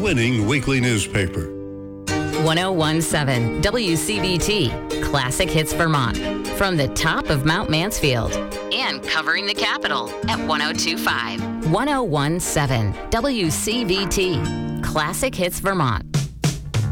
award-winning weekly newspaper. 1017 WCVT, Classic Hits Vermont. From the top of Mount Mansfield and covering the capital at 1025. 1017 WCVT, Classic Hits Vermont.